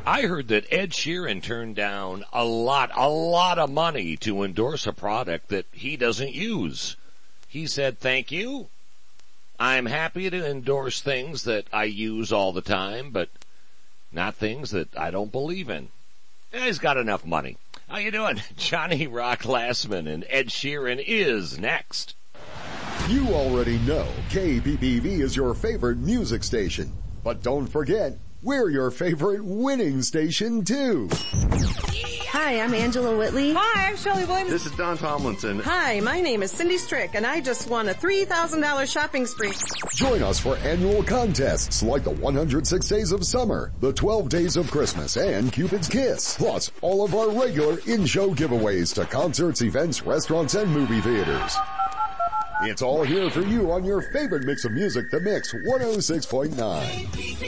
I heard that Ed Sheeran turned down a lot of money to endorse a product that he doesn't use. He said, thank you. I'm happy to endorse things that I use all the time, but not things that I don't believe in. He's got enough money. How you doing? Johnny Rock Glassman and Ed Sheeran is next. You already know KBBV is your favorite music station. But don't forget, we're your favorite winning station too. Hi, I'm Angela Whitley. Hi, I'm Shelley Williams. This is Don Tomlinson. Hi, my name is Cindy Strick, and I just won a $3,000 shopping spree. Join us for annual contests like the 106 Days of Summer, the 12 Days of Christmas, and Cupid's Kiss. Plus, all of our regular in-show giveaways to concerts, events, restaurants, and movie theaters. It's all here for you on your favorite mix of music, The Mix 106.9.